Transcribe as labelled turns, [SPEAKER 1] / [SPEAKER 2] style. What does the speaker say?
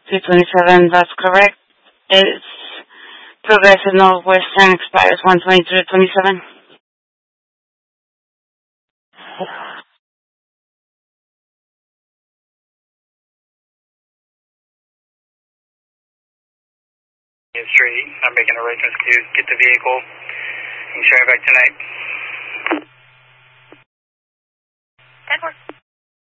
[SPEAKER 1] 227, that's correct. It's Progressive Northwestern, expires 1/23/27.
[SPEAKER 2] Street. I'm making arrangements to get the vehicle and share it back tonight.
[SPEAKER 3] That works.